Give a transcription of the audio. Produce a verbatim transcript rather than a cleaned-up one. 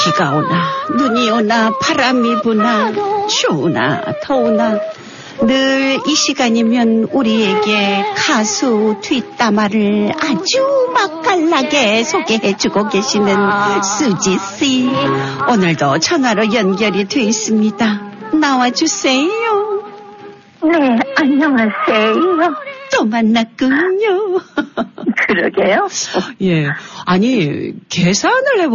비가 오나 눈이 오나 바람이 부나 추우나 더우나 늘 이 시간이면 우리에게 가수 뒷담화를 아주 맛깔나게 소개해주고 계시는 수지씨, 오늘도 전화로 연결이 돼 있습니다. 나와주세요. 네, 안녕하세요. 또 만났군요. 그러게요. 예, 아니 계산을 해보